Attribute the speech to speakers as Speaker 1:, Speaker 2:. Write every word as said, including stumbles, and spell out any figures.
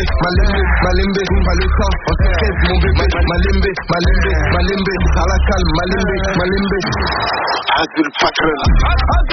Speaker 1: malembe, malembe, pas le temps, on s'enquête mon bébé, malembe, malembe, malembe, à la calme, malembe, malembe. Adul Patron.